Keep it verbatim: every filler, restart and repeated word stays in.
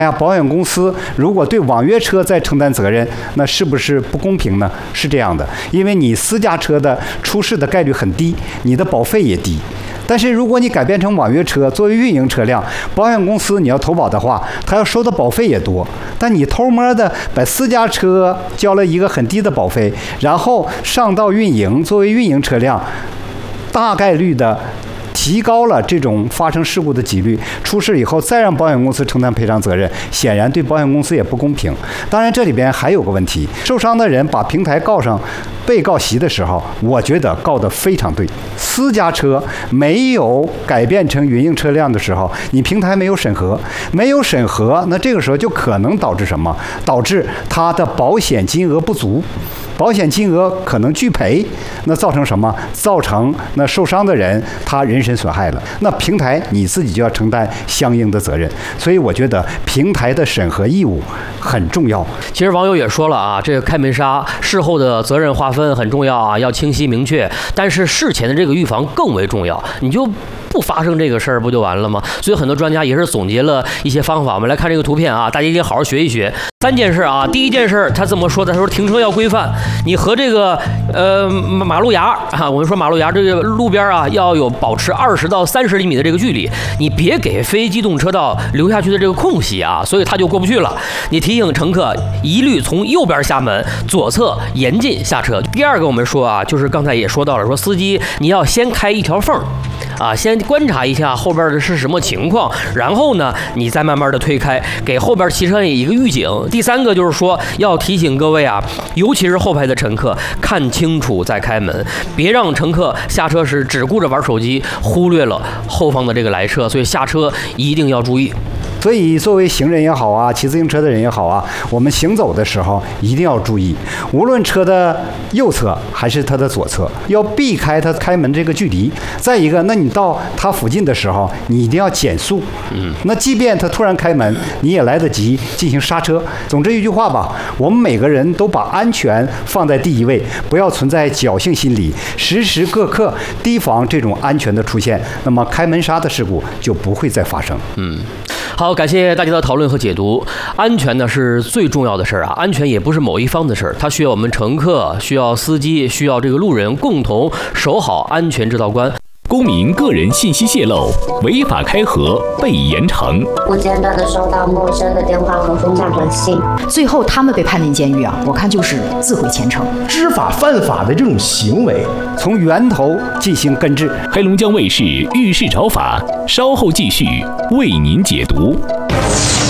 哎呀，保险公司如果对网约车再承担责任，那是不是不公平呢？是这样的，因为你私家车的出事的概率很低，你的保费也低。但是如果你改变成网约车作为运营车辆，保险公司你要投保的话，它要收的保费也多。但你偷摸的把私家车交了一个很低的保费，然后上到运营作为运营车辆，大概率的提高了这种发生事故的几率，出事以后再让保险公司承担赔偿责任，显然对保险公司也不公平。当然，这里边还有个问题，受伤的人把平台告上被告席的时候，我觉得告得非常对。私家车没有改变成营运车辆的时候，你平台没有审核，没有审核，那这个时候就可能导致什么？导致它的保险金额不足。保险金额可能拒赔，那造成什么？造成那受伤的人他人身损害了，那平台你自己就要承担相应的责任。所以我觉得平台的审核义务很重要。 其实网友也说了啊，这个开门杀事后的责任划分很重要啊，要清晰明确。但是事前的这个预防更为重要，你就不发生这个事儿不就完了吗？所以很多专家也是总结了一些方法。我们来看这个图片啊，大家一定好好学一学。三件事啊，第一件事他这么说的，他说停车要规范，你和这个呃马路牙啊，我们说马路牙这个路边啊要有保持二十到三十厘米的这个距离，你别给非机动车道留下去的这个空隙啊，所以他就过不去了。你提醒乘客一律从右边下门，左侧严禁下车。第二个我们说啊，就是刚才也说到了，说司机你要先开一条缝啊，先观察一下后边的是什么情况，然后呢，你再慢慢的推开，给后边骑车一个预警。第三个就是说，要提醒各位啊，尤其是后排的乘客，看清楚再开门，别让乘客下车时只顾着玩手机，忽略了后方的这个来车，所以下车一定要注意。 所以，作为行人也好啊，骑自行车的人也好啊，我们行走的时候一定要注意，无论车的右侧还是它的左侧，要避开它开门这个距离。再一个，那你到它附近的时候，你一定要减速。嗯，那即便它突然开门，你也来得及进行刹车。总之一句话吧，我们每个人都把安全放在第一位，不要存在侥幸心理，时时刻刻提防这种安全的出现，那么开门刹的事故就不会再发生。 嗯。好，感谢大家的讨论和解读。安全呢是最重要的事儿啊，安全也不是某一方的事儿，它需要我们乘客、需要司机、需要这个路人共同守好安全这道关。 公民个人信息泄露，违法开核被严惩。 不间断的收到陌生的电话和封下短信， 最后他们被判进监狱啊，我看就是自毁前程。 知法犯法的这种行为， 从源头进行根治。 黑龙江卫视遇事找法，稍后继续为您解读。